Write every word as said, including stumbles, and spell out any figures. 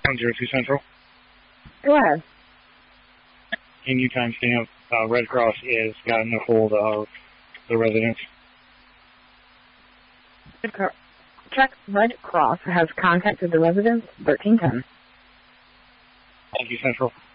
one zero two Central. Go ahead. Can you timestamp uh, Red Cross is gotten a hold of the residents? Check Red Cross has contacted the residents. thirteen ten. Thank you, Central.